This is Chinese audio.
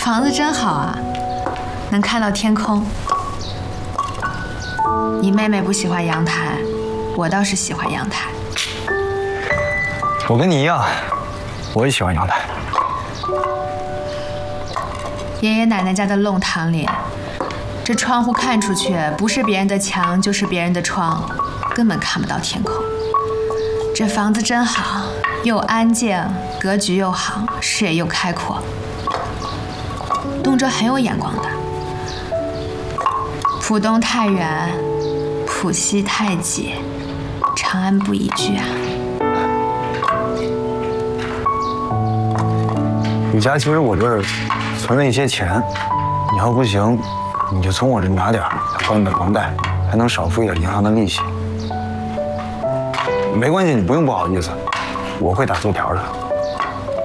房子真好啊，能看到天空。你妹妹不喜欢阳台，我倒是喜欢阳台。 我跟你一样，我也喜欢阳台。 爷爷奶奶家的弄堂里，这窗户看出去，不是别人的墙就是别人的窗，根本看不到天空。这房子真好，又安静，格局又好，视野又开阔。东哲很有眼光的。浦东太远，浦西太挤，长安不宜居啊。 雨佳，其实我这儿存了一些钱，你要不行，你就从我这拿点，还你的房贷，还能少付一点银行的利息。没关系，你不用不好意思，我会打错条的。